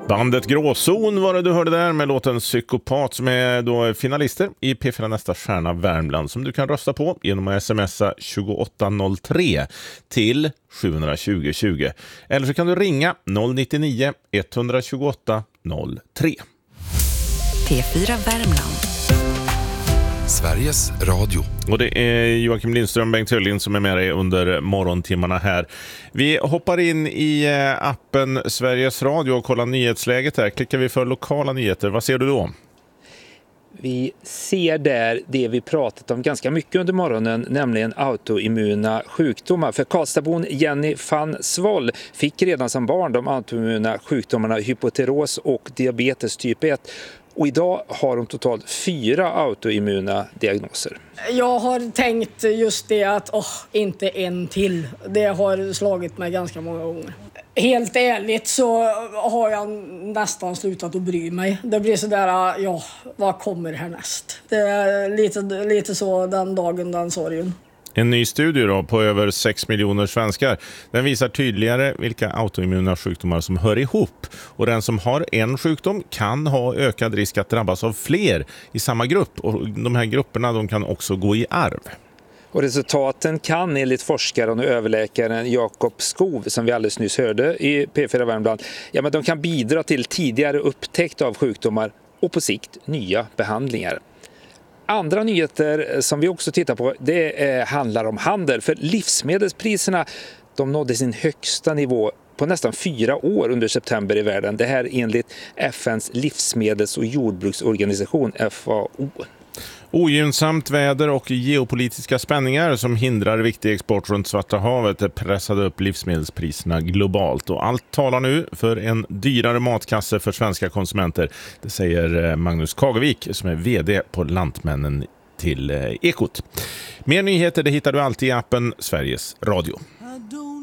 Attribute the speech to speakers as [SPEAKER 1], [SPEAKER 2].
[SPEAKER 1] Bandet Gråzon var det du hörde där med låten Psykopat, som är då finalister i P4 Nästa Stjärna Värmland, som du kan rösta på genom att smsa 2803 till 72020. Eller så kan du ringa 099 128 03.
[SPEAKER 2] P4 Värmland.
[SPEAKER 3] Sveriges Radio.
[SPEAKER 1] Och det är Joakim Lindström, Bengt Höllind som är med dig under morgontimmarna här. Vi hoppar in i appen Sveriges Radio och kollar nyhetsläget här. Klickar vi för lokala nyheter, vad ser du då?
[SPEAKER 4] Vi ser där det vi pratat om ganska mycket under morgonen, nämligen autoimmuna sjukdomar. För Karlstadbon Jenny van Svoll fick redan som barn de autoimmuna sjukdomarna hypotyreos och diabetes typ 1. Och idag har de totalt 4 autoimmuna diagnoser.
[SPEAKER 5] Jag har tänkt just det att inte en till. Det har slagit mig ganska många gånger. Helt ärligt så har jag nästan slutat att bry mig. Det blir sådär, vad kommer härnäst? Det är lite så den dagen, den sorgen.
[SPEAKER 1] En ny studie då på över 6 miljoner svenskar. Den visar tydligare vilka autoimmuna sjukdomar som hör ihop. Och den som har en sjukdom kan ha ökad risk att drabbas av fler i samma grupp. Och de här grupperna, de kan också gå i arv.
[SPEAKER 4] Och resultaten kan enligt forskaren och överläkaren Jakob Skov, som vi alldeles nyss hörde i P4 Värmland, men de kan bidra till tidigare upptäckt av sjukdomar och på sikt nya behandlingar. Andra nyheter som vi också tittar på, det handlar om handel. För livsmedelspriserna, de nådde sin högsta nivå på nästan 4 år under september i världen. Det här enligt FNs livsmedels- och jordbruksorganisation FAO.
[SPEAKER 1] Ogynnsamt väder och geopolitiska spänningar som hindrar viktig export runt Svarta havet pressade upp livsmedelspriserna globalt. Och allt talar nu för en dyrare matkasse för svenska konsumenter. Det säger Magnus Kagevik som är vd på Lantmännen till Ekot. Mer nyheter det hittar du alltid i appen Sveriges Radio.